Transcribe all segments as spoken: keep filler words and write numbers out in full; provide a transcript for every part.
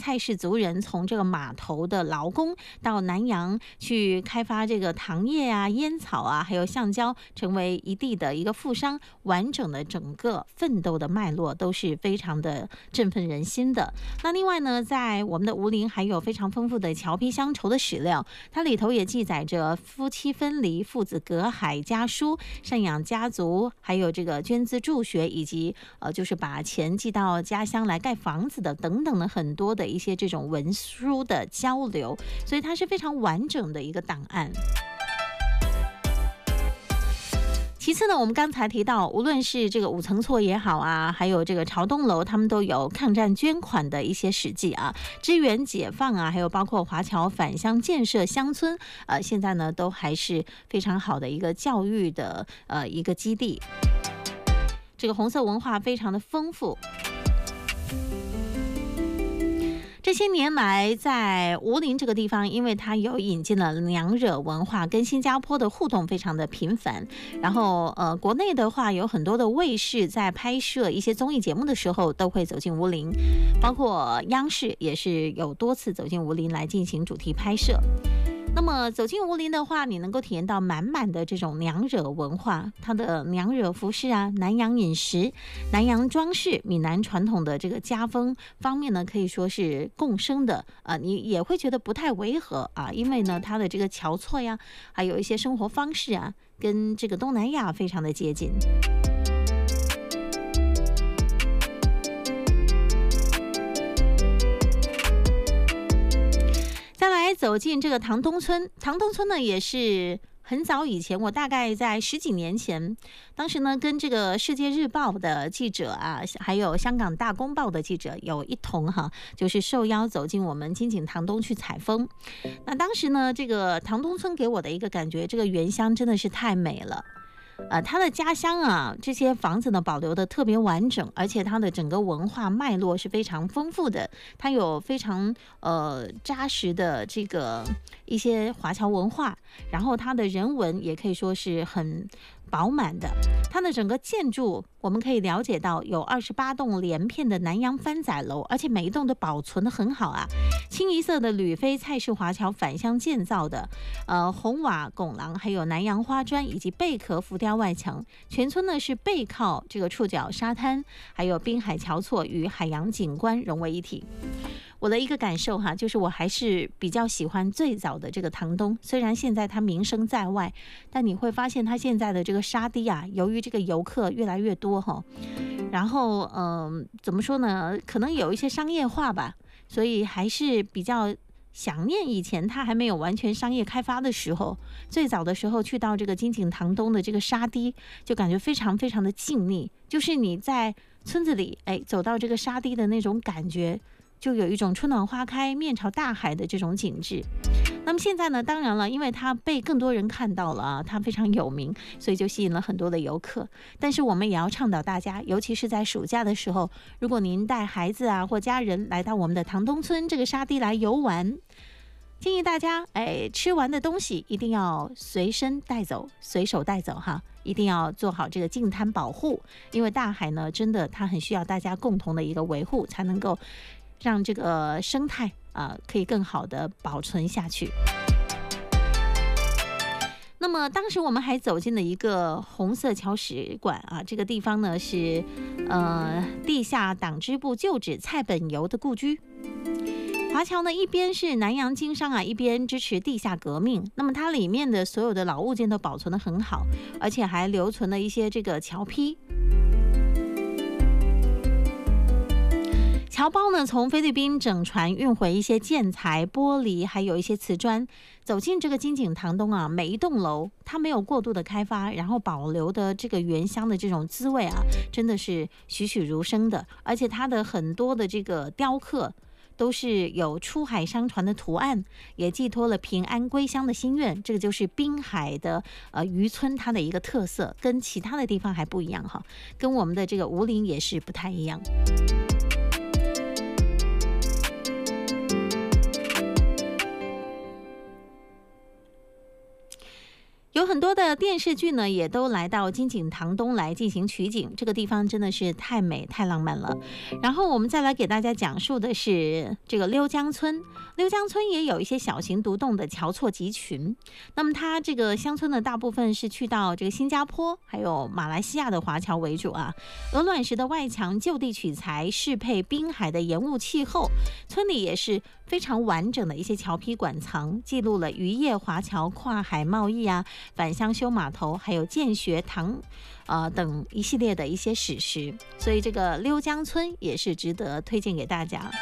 蔡氏族人从这个码头的劳工到南洋去开发这个糖业啊、烟草啊，还有橡胶，成为一地的一个富商，完整的整个奋斗的脉络都是非常的振奋人心的。那另外呢，在我们的吴陵还有非常丰富的侨批乡愁的史料，它里头也记载着夫妻分离、父子隔海家书、赡养家族，还有这个捐资助学，以及呃，就是把钱寄到家乡来盖房子的等等的很多的一些这种文书的交流，所以它是非常完整的一个档案。其次呢，我们刚才提到，无论是这个五层厝也好啊，还有这个朝东楼，他们都有抗战捐款的一些史记啊，支援解放啊，还有包括华侨返乡建设乡村，呃，现在呢都还是非常好的一个教育的呃一个基地。这个红色文化非常的丰富。这些年来，在吴陵这个地方，因为它有引进了娘惹文化，跟新加坡的互动非常的频繁。然后，呃，国内的话有很多的卫视在拍摄一些综艺节目的时候，都会走进吴陵，包括央视也是有多次走进吴陵来进行主题拍摄。那么走进吴陵的话，你能够体验到满满的这种娘惹文化，它的娘惹服饰啊、南洋饮食、南洋装饰、闽南传统的这个家风方面呢，可以说是共生的啊、呃，你也会觉得不太违和啊，因为呢，它的这个侨厝呀，还有一些生活方式啊，跟这个东南亚非常的接近。再来走进这个唐东村，唐东村呢也是很早以前，我大概在十几年前，当时呢跟这个世界日报的记者啊，还有香港大公报的记者有一同哈，就是受邀走进我们金井唐东去采风。那当时呢，这个唐东村给我的一个感觉，这个原乡真的是太美了。呃，他的家乡啊，这些房子呢保留的特别完整，而且它的整个文化脉络是非常丰富的。它有非常呃扎实的这个一些华侨文化，然后它的人文也可以说是很饱满的。它的整个建筑我们可以了解到有二十八栋连片的南洋番仔楼，而且每一栋都保存的很好啊。清一色的吕非蔡氏华侨返乡建造的，呃红瓦拱廊，还有南洋花砖以及贝壳浮雕外墙。全村呢是背靠这个触角沙滩，还有滨海侨厝与海洋景观融为一体。我的一个感受哈，就是我还是比较喜欢最早的这个唐东，虽然现在它名声在外，但你会发现它现在的这个沙堤啊，由于这个游客越来越多哈，然后嗯、呃，怎么说呢，可能有一些商业化吧，所以还是比较想念以前它还没有完全商业开发的时候，最早的时候去到这个金井唐东的这个沙堤，就感觉非常非常的静谧，就是你在村子里哎走到这个沙堤的那种感觉，就有一种春暖花开、面朝大海的这种景致。那么现在呢，当然了，因为它被更多人看到了啊，它非常有名，所以就吸引了很多的游客。但是我们也要倡导大家，尤其是在暑假的时候，如果您带孩子啊或家人来到我们的唐东村这个沙堤来游玩，建议大家，哎，吃完的东西一定要随身带走，随手带走哈，一定要做好这个净滩保护，因为大海呢，真的它很需要大家共同的一个维护，才能够让这个生态啊、呃、可以更好的保存下去。那么当时我们还走进了一个红色侨史馆啊，这个地方呢是呃地下党支部旧址蔡本游的故居。华侨呢一边是南洋经商啊，一边支持地下革命。那么它里面的所有的老物件都保存得很好，而且还留存了一些这个侨批。侨胞呢从菲律宾整船运回一些建材、玻璃，还有一些瓷砖，走进这个金井唐东啊，每一栋楼它没有过度的开发，然后保留的这个原乡的这种滋味啊，真的是栩栩如生的。而且它的很多的这个雕刻都是有出海商船的图案，也寄托了平安归乡的心愿。这个就是滨海的呃渔村它的一个特色，跟其他的地方还不一样哈，跟我们的这个吴陵也是不太一样。由有很多的电视剧呢，也都来到金井塘东来进行取景，这个地方真的是太美太浪漫了。然后我们再来给大家讲述的是这个溜江村，溜江村也有一些小型独栋的侨错集群。那么它这个乡村呢，大部分是去到这个新加坡还有马来西亚的华侨为主啊。鹅卵石的外墙就地取材，适配滨海的盐雾气候，村里也是非常完整的一些侨坯馆藏，记录了渔业华侨跨海贸易啊、返乡修码头，还有建学堂呃等一系列的一些史实，所以这个溜江村也是值得推荐给大家。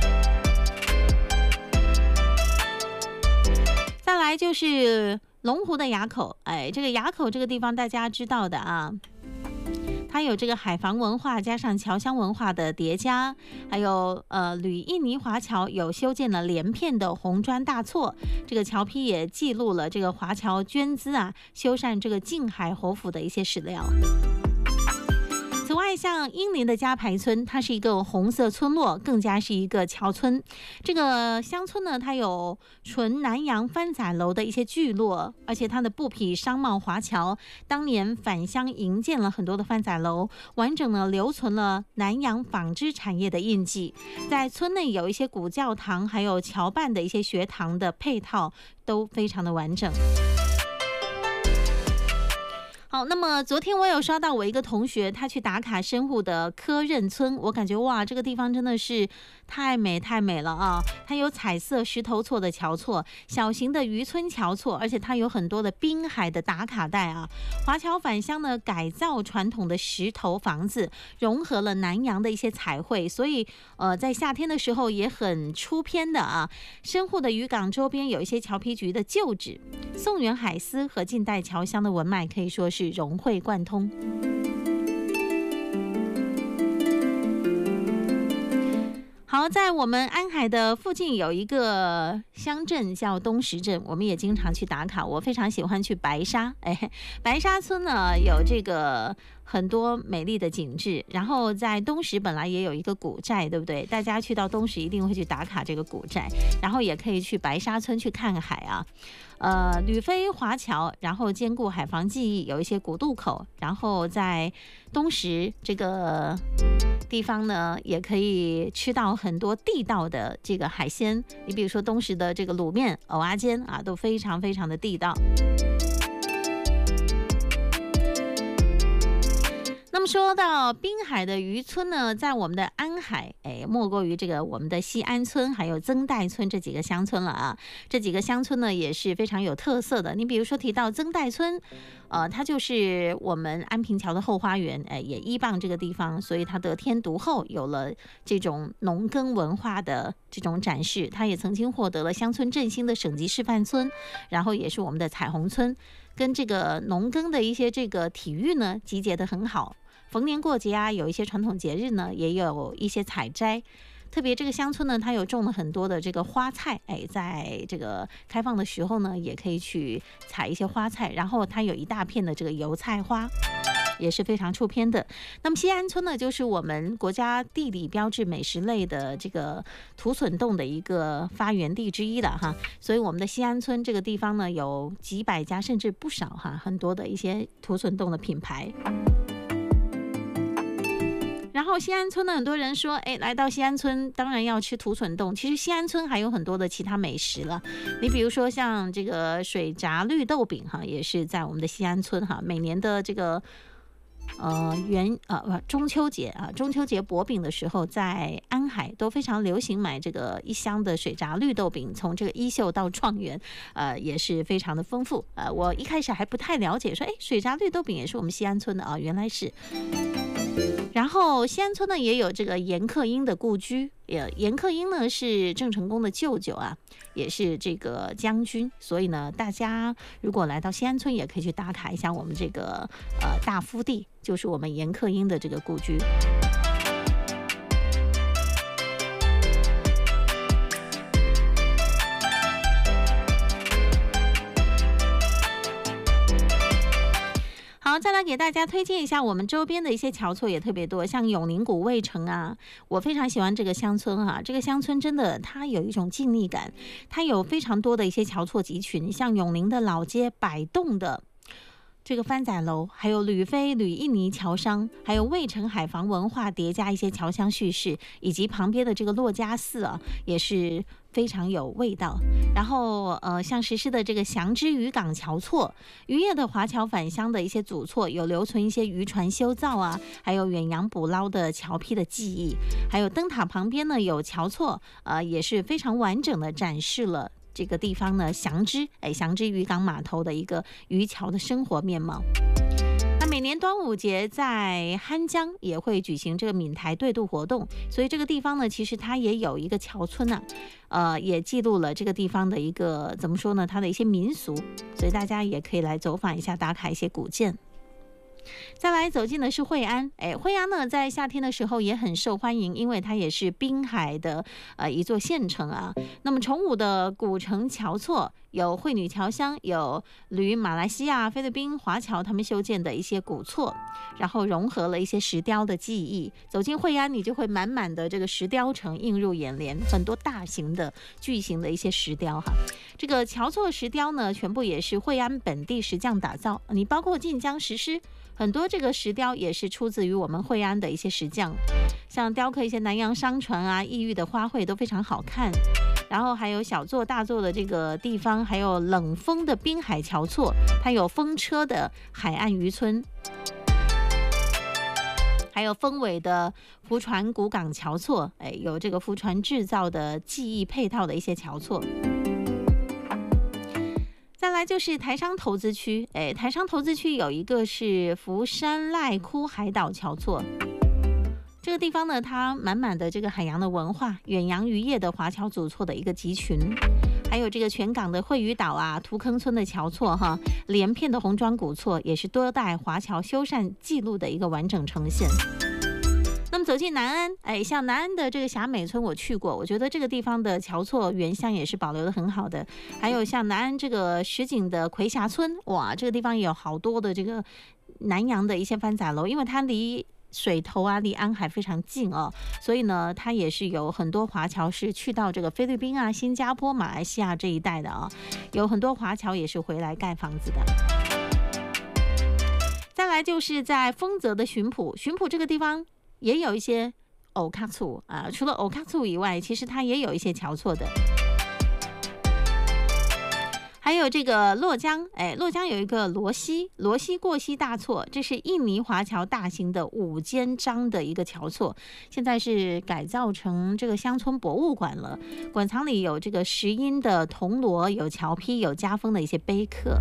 再来就是龙湖的垭口，哎，这个垭口这个地方大家知道的啊。它有这个海防文化加上侨乡文化的叠加，还有呃旅印尼华侨有修建了连片的红砖大厝，这个侨坯也记录了这个华侨捐资啊修缮这个静海侯府的一些史料。此外，像英林的嘉牌村，它是一个红色村落，更加是一个侨村。这个乡村呢，它有纯南洋番仔楼的一些聚落，而且它的布匹商贸华侨当年返乡营建了很多的番仔楼，完整的留存了南洋纺织产业的印记。在村内有一些古教堂，还有侨办的一些学堂的配套都非常的完整。好，那么昨天我有刷到我一个同学，他去打卡深沪的科任村，我感觉哇，这个地方真的是太美太美了啊！它有彩色石头厝的侨错，小型的渔村侨错，而且它有很多的滨海的打卡带啊。华侨返乡呢，改造传统的石头房子，融合了南洋的一些彩绘，所以呃，在夏天的时候也很出片的啊。深沪的渔港周边有一些侨坯局的旧址，宋元海丝和近代侨乡的文脉可以说是是融会贯通。好，在我们安海的附近有一个乡镇叫东石镇，我们也经常去打卡。我非常喜欢去白沙，哎，白沙村呢有这个很多美丽的景致，然后在东石本来也有一个古寨，对不对？大家去到东石一定会去打卡这个古寨，然后也可以去白沙村去看海啊。呃，旅飞华侨，然后兼顾海防技艺，有一些古渡口，然后在东石这个地方呢，也可以吃到很多地道的这个海鲜。你比如说东石的这个卤面、蚵仔煎啊，都非常非常的地道。那么说到滨海的渔村呢，在我们的安海，哎，莫过于这个我们的西安村还有曾代村这几个乡村了啊。这几个乡村呢也是非常有特色的。你比如说提到曾代村，呃，它就是我们安平桥的后花园，哎，也依傍这个地方，所以它得天独厚，有了这种农耕文化的这种展示。它也曾经获得了乡村振兴的省级示范村，然后也是我们的彩虹村，跟这个农耕的一些这个体育呢集结得很好。逢年过节啊，有一些传统节日呢，也有一些采摘。特别这个乡村呢，它有种了很多的这个花菜，哎，在这个开放的时候呢，也可以去采一些花菜。然后它有一大片的这个油菜花，也是非常出片的。那么西安村呢，就是我们国家地理标志美食类的这个土笋冻的一个发源地之一了哈。所以我们的西安村这个地方呢，有几百家甚至不少哈，很多的一些土笋冻的品牌。然后西安村呢，很多人说，哎，来到西安村当然要吃土笋冻。其实西安村还有很多的其他美食了，你比如说像这个水炸绿豆饼哈，也是在我们的西安村哈，每年的这个呃元呃中秋节啊，中秋节薄饼的时候，在安海都非常流行买这个一箱的水炸绿豆饼，从这个衣袖到状元，呃也是非常的丰富。呃，我一开始还不太了解，说哎，水炸绿豆饼也是我们西安村的啊，原来是。然后西安村呢也有这个严克英的故居，也严克英呢是郑成功的舅舅啊，也是这个将军，所以呢大家如果来到西安村，也可以去打卡一下我们这个呃大夫地，就是我们严克英的这个故居。好，再来给大家推荐一下我们周边的一些侨错也特别多，像永宁古卫城啊，我非常喜欢这个乡村哈、啊。这个乡村真的它有一种静谧感，它有非常多的一些侨错集群，像永宁的老街百栋的这个番仔楼，还有吕飞、吕印尼侨商，还有卫城海防文化叠加一些侨乡叙事，以及旁边的这个珞珈寺啊，也是非常有味道。然后呃，像实施的这个祥之渔港桥错，渔业的华侨返乡的一些祖厝，有留存一些渔船修造啊，还有远洋捕捞的桥批的技艺，还有灯塔旁边呢有桥错，呃，也是非常完整的展示了这个地方呢祥之哎祥之渔港码头的一个渔侨的生活面貌。那每年端午节在酣江也会举行这个闽台对渡活动，所以这个地方呢，其实它也有一个桥村啊，呃，也记录了这个地方的一个怎么说呢，它的一些民俗，所以大家也可以来走访一下，打卡一些古建。再来走进的是惠安，哎，惠安呢在夏天的时候也很受欢迎，因为它也是滨海的呃一座县城啊。那么崇武的古城桥错，有惠女侨乡，有旅马来西亚、菲律宾华侨他们修建的一些古厝，然后融合了一些石雕的技艺。走进惠安，你就会满满的这个石雕城映入眼帘，很多大型的、巨型的一些石雕哈。这个桥错石雕呢，全部也是惠安本地石匠打造，你包括晋江石狮。很多这个石雕也是出自于我们惠安的一些石匠，像雕刻一些南洋商船啊、异域的花卉都非常好看。然后还有小座大座的这个地方，还有冷风的滨海桥错，它有风车的海岸渔村，还有风尾的浮船古港桥错，哎，有这个浮船制造的技艺配套的一些桥错。再来就是台商投资区，哎，台商投资区有一个是福山赖窟海岛桥错，这个地方呢，它满满的这个海洋的文化，远洋渔业的华侨祖厝的一个集群，还有这个全港的惠屿岛啊、图坑村的桥错哈，连片的红砖古厝，也是多代华侨修缮记录的一个完整呈现。那么走进南安，哎，像南安的这个霞美村我去过，我觉得这个地方的桥错原乡也是保留的很好的。还有像南安这个石井的葵霞村，哇，这个地方也有好多的这个南洋的一些番仔楼，因为它离水头啊，离安海非常近哦，所以呢，它也是有很多华侨是去到这个菲律宾啊、新加坡、马来西亚这一带的啊，有很多华侨也是回来盖房子的。再来就是在丰泽的巡埔，巡埔这个地方也有一些偶卡厝啊，除了偶卡厝以外，其实它也有一些桥错的。还有这个洛江，哎，洛江有一个罗溪，罗溪过溪大厝，这是印尼华侨大型的五间章的一个桥厝，现在是改造成这个乡村博物馆了。馆藏里有这个石英的铜锣，有桥批，有家风的一些碑刻。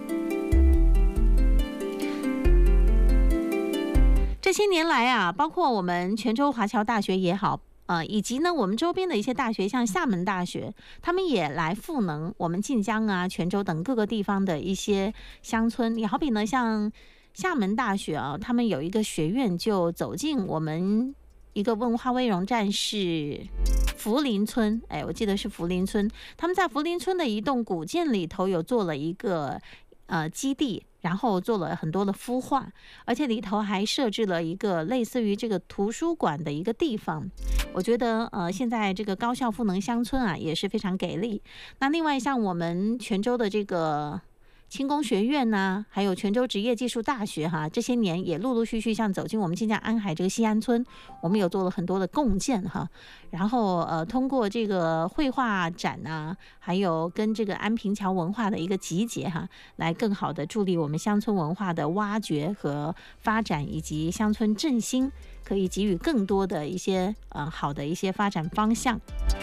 这些年来啊，包括我们泉州华侨大学也好，呃，以及呢我们周边的一些大学，像厦门大学，他们也来赋能我们晋江啊、泉州等各个地方的一些乡村。也好比呢，像厦门大学啊，他们有一个学院就走进我们一个文化卫荣站是福林村，哎，我记得是福林村，他们在福林村的一栋古建里头有做了一个呃基地。然后做了很多的孵化，而且里头还设置了一个类似于这个图书馆的一个地方。我觉得呃，现在这个高校赋能乡村啊也是非常给力。那另外像我们泉州的这个轻工学院呐、啊，还有泉州职业技术大学哈，这些年也陆陆续续像走进我们晋江安海这个西安村，我们有做了很多的共建哈。然后呃，通过这个绘画展啊，还有跟这个安平桥文化的一个集结哈，来更好的助力我们乡村文化的挖掘和发展，以及乡村振兴，可以给予更多的一些呃好的一些发展方向。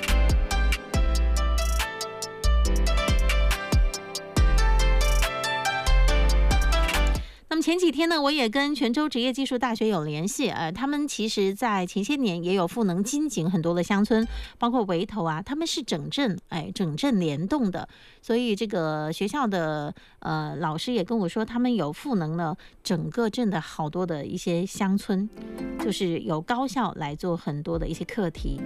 那么前几天呢，我也跟泉州职业技术大学有联系，呃，他们其实在前些年也有赋能金井很多的乡村，包括围头啊，他们是整镇，哎，整镇联动的，所以这个学校的呃老师也跟我说，他们有赋能了整个镇的好多的一些乡村，就是有高校来做很多的一些课题。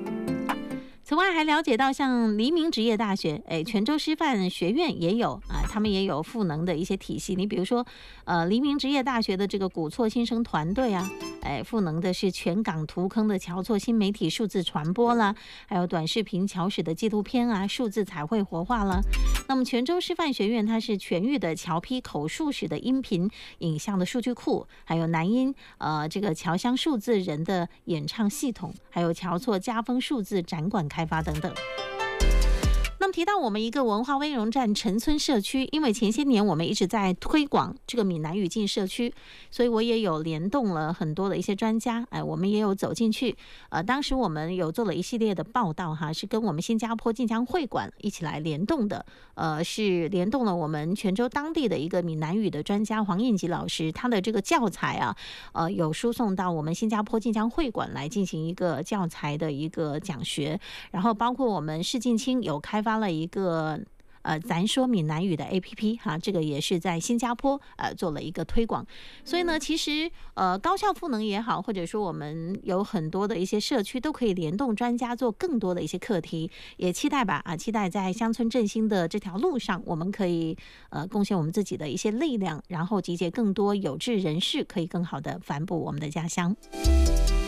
此外还了解到，像黎明职业大学，哎，泉州师范学院也有啊， 他们也有赋能的一些体系。你比如说，呃，黎明职业大学的这个古错新生团队啊，哎，赋能的是全港图坑的侨错新媒体数字传播啦，还有短视频侨史的纪录片啊，数字彩绘活化啦。那么泉州师范学院它是全域的侨批口述史的音频影像的数据库，还有南音呃这个侨乡数字人的演唱系统，还有侨错家风数字展馆开发等等。那么提到我们一个文化微容站陈村社区，因为前些年我们一直在推广这个闽南语进社区，所以我也有联动了很多的一些专家，哎，我们也有走进去。呃，当时我们有做了一系列的报道哈，是跟我们新加坡晋江会馆一起来联动的。呃，是联动了我们泉州当地的一个闽南语的专家黄应吉老师，他的这个教材啊，呃，有输送到我们新加坡晋江会馆来进行一个教材的一个讲学，然后包括我们市近青有开发了一个呃，咱说闽南语的 A P P 哈，这个也是在新加坡呃做了一个推广。所以呢，其实呃高校赋能也好，或者说我们有很多的一些社区都可以联动专家做更多的一些课题，也期待吧啊，期待在乡村振兴的这条路上，我们可以呃贡献我们自己的一些力量，然后集结更多有志人士，可以更好的反哺我们的家乡。